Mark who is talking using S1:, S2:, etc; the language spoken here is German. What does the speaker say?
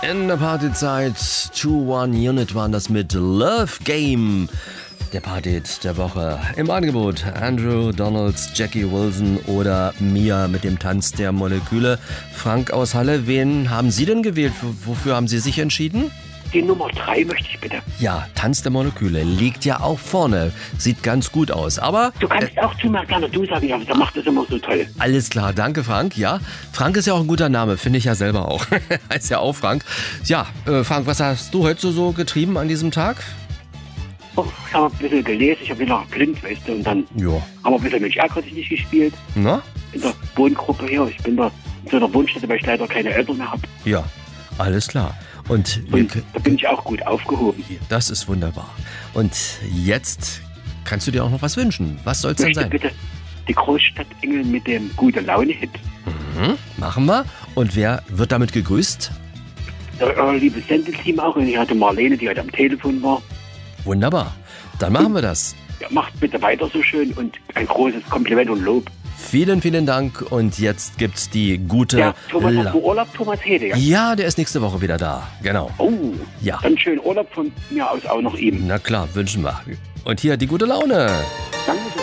S1: In der Partyzeit 2-1 Unit waren das mit Love Game. Der Partyhit der Woche. Im Angebot Andrew, Donalds, Jackie Wilson oder Mia mit dem Tanz der Moleküle. Frank aus Halle, wen haben Sie denn gewählt? Wofür haben Sie sich entschieden?
S2: Die Nummer 3 möchte ich bitte.
S1: Ja, Tanz der Moleküle liegt ja auch vorne. Sieht ganz gut aus, aber...
S2: Du kannst auch zu mir gerne du sagen, aber der macht das immer so toll.
S1: Alles klar, danke Frank, ja. Frank ist ja auch ein guter Name, finde ich ja selber auch. Heißt ja auch Frank. Ja, Frank, was hast du heute so getrieben an diesem Tag?
S2: Oh, ich habe ein bisschen gelesen, ich habe wieder blind, weißt du, und dann haben wir ein bisschen Mensch ärgert sich nicht gespielt.
S1: Na?
S2: In der Wohngruppe hier. Ich bin da in so einer Wohnstätte, weil ich leider keine Eltern mehr habe.
S1: Ja, alles klar. Und
S2: da bin ich auch gut aufgehoben.
S1: Das ist wunderbar. Und jetzt kannst du dir auch noch was wünschen. Was soll es denn sein?
S2: Bitte die Großstadtengel mit dem Gute-Laune-Hit.
S1: Machen wir. Und wer wird damit gegrüßt?
S2: Euer liebes Sendeteam auch. Und ich hatte Marlene, die heute am Telefon war.
S1: Wunderbar. Dann machen wir das.
S2: Ja, macht bitte weiter so schön und ein großes Kompliment und Lob.
S1: Vielen, vielen Dank. Und jetzt gibt's die gute...
S2: Ja, Thomas hat Urlaub, Thomas Hede, ja?
S1: Ja, der ist nächste Woche wieder da. Genau.
S2: Oh,
S1: ja.
S2: Dann schönen Urlaub von mir aus auch noch ihm.
S1: Na klar, wünschen wir. Und hier die gute Laune.